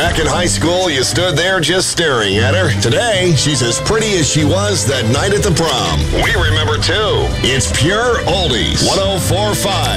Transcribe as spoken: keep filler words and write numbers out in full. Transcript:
Back in high school, you stood there just staring at her. Today, she's as pretty as she was that night at the prom. We remember, too. It's Pure Oldies. one oh four point five.